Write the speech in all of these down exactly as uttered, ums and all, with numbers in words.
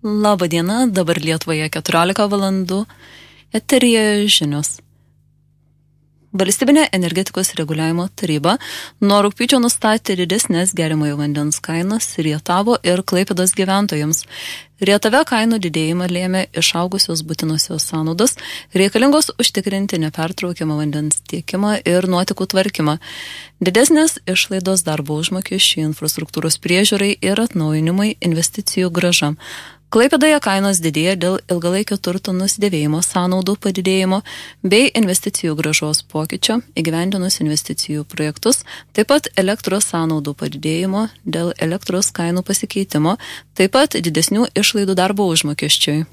Labą dieną, dabar Lietuvoje keturiolika valandų, eteryje žinios. Valstybinė energetikos reguliavimo taryba nuo rugpjūčio nustatė didesnės geriamojo vandens kainas Rietavo ir Klaipėdos gyventojams. Rietave kainų didėjimą lėmė išaugusios būtinosios sąnaudos, reikalingos užtikrinti nepertraukiamą vandens tiekimą ir nuotekų tvarkymą. Didesnės išlaidos darbo užmokesčiui, infrastruktūros priežiūrai ir atnaujinimui, investicijų grąža. Klaipėdoje kainos didėja dėl ilgalaikio turto nusidėvėjimo sąnaudų padidėjimo bei investicijų grąžos pokyčio įgyvendinus investicijų projektus, taip pat elektros sąnaudų padidėjimo dėl elektros kainų pasikeitimo, taip pat didesnių išlaidų darbo užmokesčiui.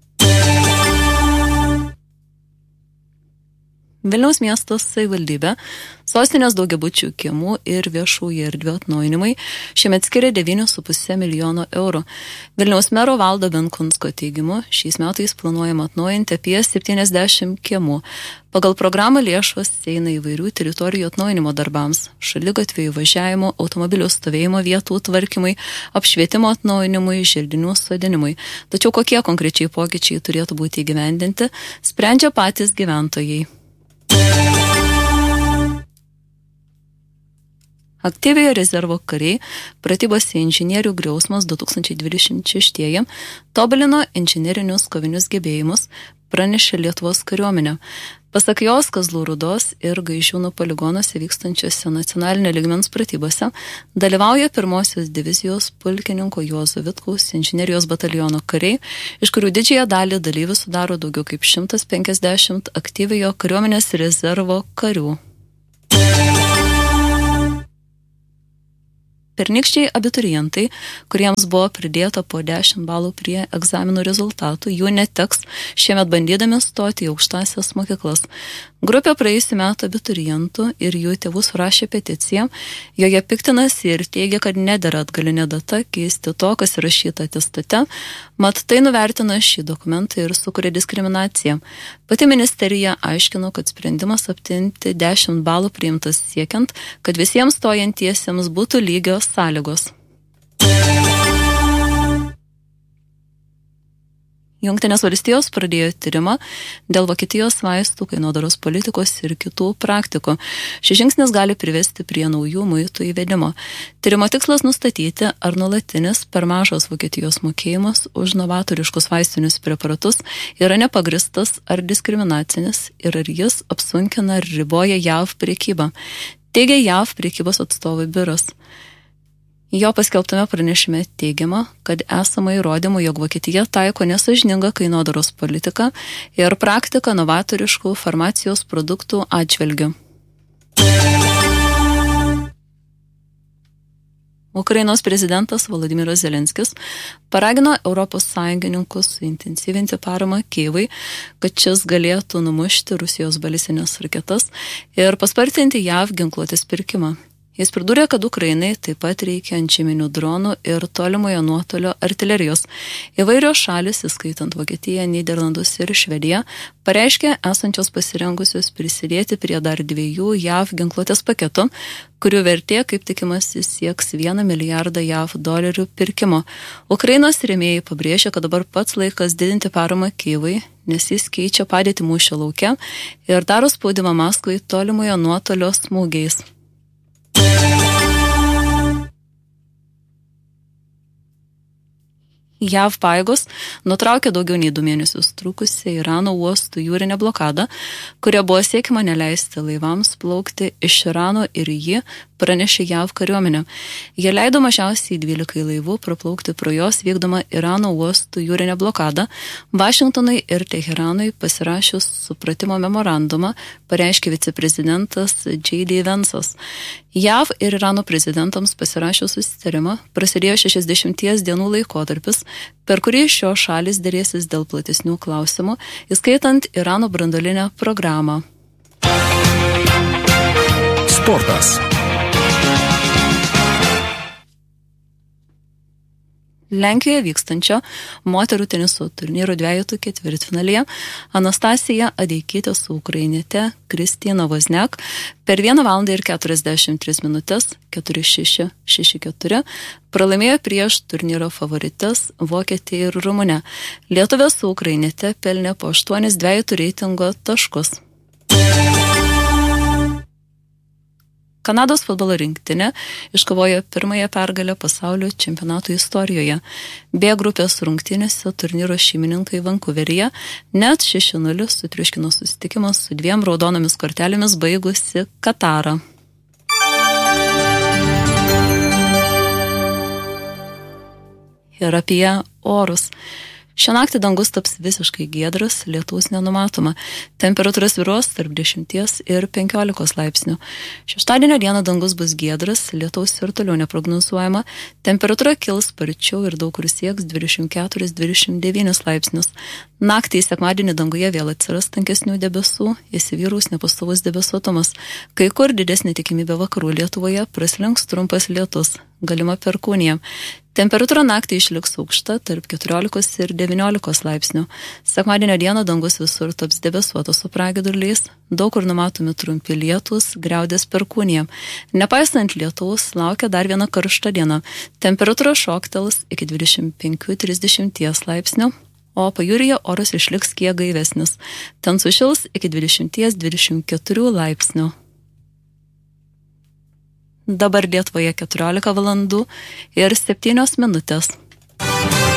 Vilniaus miesto savivaldybė sostinės daugiabučių kiemų ir viešųjų erdvių atnaujinimai šiemet skiria devyni su puse milijono eurų. Vilniaus mero Valdo Benkunsko teigimu, šiais metais planuojama atnaujinti apie septyniasdešimt kiemų. Pagal programą lėšos eina įvairių teritorijų atnaujinimo darbams, šaligatvių įvažiavimo, automobilių stovėjimo vietų tvarkymui, apšvietimo atnaujinimui, želdinių sodinimui. Tačiau kokie konkrečiai pokyčiai turėtų būti įgyvendinti, sprendžia patys gyventojai. Aktyviojo rezervo kariai pratybose inžinierių griausmas du tūkstančiai dvidešimt šeši tobulino inžinerinius kovinius gebėjimus, pranešė Lietuvos kariuomenė. Pasak jos, Kazlų Rūdos ir Gaižiūnų poligonuose vykstančiose nacionalinio lygmens pratybose dalyvauja pirmosios divizijos pulkininko Juozo Vitkaus inžinerijos bataliono kariai, iš kurių didžiąją dalį dalyvių sudaro daugiau kaip šimtas penkiasdešimt aktyviojo kariuomenės rezervo karių. Pernykščiai abiturientai, kuriems buvo pridėta po dešimt balų prie egzaminų rezultatų, jų neteks šiemet bandydami stoti į aukštąsias mokyklas. Grupė praėjusių metų abiturientų ir jų tėvų surašė peticiją, joje piktinasi ir teigia, kad nedera atgalinė data keisti to, kas įrašyta atestate, mat tai nuvertina šį dokumentą ir sukuria diskriminaciją. Pati ministerija aiškino, kad sprendimas aptinti dešimt balų priimtas siekiant, kad visiems stojantiesiems būtų lygios sąlygos. Jungtinės valstijos pradėjo tyrimą dėl Vokietijos vaistų kainodaros politikos ir kitų praktikų. Šis žingsnis gali privesti prie naujų muitų įvedimo. Tyrimo tikslas nustatyti, ar nuolatinis per mažas Vokietijos mokėjimas už novatoriškus vaistinius preparatus yra nepagristas ar diskriminacinis ir ar jis apsunkina ar riboja J A V prekybą. Teigia J A V prekybos atstovai biuras. Jo paskelbtame pranešime teigiama, kad esama įrodymų, jog Vokietija taiko nesąžiningą kainodaros politiką ir praktiką novatoriškų farmacijos produktų atžvilgiu. Ukrainos prezidentas Volodymyras Zelenskis paragino Europos sąjungininkus suintensyvinti paramą Kijevui, kad šis galėtų numušti Rusijos balistinės raketas ir paspartinti J A V ginkluotės pirkimą. Jis pridūrė, kad Ukrainai taip pat reikia antžeminių dronų ir tolimojo nuotolio artilerijos. Įvairios šalis, įskaitant Vokietiją, Nyderlandus ir Švediją, pareiškė esančios pasirengusios prisidėti prie dar dviejų J A V ginkluotės paketų, kurių vertė, kaip tikimasi, sieks vieną milijardą J A V dolerių pirkimo. Ukrainos rėmėjai pabrėžė, kad dabar pats laikas didinti paramą Kijevui, nes jis keičia padėtį mūšio lauke ir daro spaudimą Maskvai tolimojo nuotolio smūgiais. J A V pajėgos nutraukė daugiau nei du mėnesius trukusią Irano uostų jūrinę blokadą, kuria buvo siekiama neleisti laivams plaukti iš Irano ir jį pranešė J A V kariuomenė. Jie leido mažiausiai dvylikai laivų praplaukti pro jos vykdomą Irano uostų jūrinę blokadą. Vašingtonui ir Teheranui pasirašius supratimo memorandumą, pareiškė viceprezidentas J D Vance'as. J A V ir Irano prezidentams pasirašius susitarimą prasidėjo šešiasdešimties dienų laikotarpis, per kurį šios šalis derėsis dėl platesnių klausimų, įskaitant Irano branduolinę programą. Sportas. Lenkijoje vykstančio moterų teniso turnyro dvejetų ketvirtfinalyje Anastasija Adeikytė su ukrainiete Kristina Vozniak per vieną valandą ir keturiasdešimt tris minutės keturi šeši šeši keturi pralaimėjo prieš turnyro favorites Vokietiją ir Rumunę. Lietuvė su ukrainiete pelnė po aštuonis dvejetų reitingo taškus. Kanados futbolo rinktinė iškovojo pirmąją pergalę pasaulio čempionato istorijoje. B grupės rungtynėse turnyro šeimininkai Vankuveryje net šeši nulis sutriuškino susitikimas su dviem raudonomis kortelėmis baigusi Katarą. Ir apie orus. Šią naktį dangus taps visiškai giedras, lietaus nenumatoma. Temperatūra svyruos tarp dešimties ir penkiolikos laipsnių. Šeštadienio dieną dangus bus giedras, lietaus ir toliau neprognozuojama. Temperatūra kils sparčiau ir daug kur sieks dvidešimt keturis dvidešimt devynis laipsnius. Naktį sekmadienį danguje vėl atsiras tankesnių debesų, įsivyraus nepastovus debesuotumas. Kai kur didesnė tikimybė vakarų Lietuvoje praslinks trumpas lietus, galima perkūnija. Temperatūra naktį išliks aukšta tarp keturiolikos ir devyniolikos laipsnių. Sekmadienio dieną dangus visur taps debesuotas su pragiedruliais, daug kur numatomi trumpi lietūs, griaudės perkūnija. Nepaisant lietaus, laukia dar viena karšta diena. Temperatūra šoktels iki dvidešimt penkių trisdešimt laipsnių, o pajūryje oras išliks kiek gaivesnis. Ten sušils iki dvidešimt dvidešimt keturių laipsnių. Dabar Lietuvoje keturiolika valandų ir septynios minutės.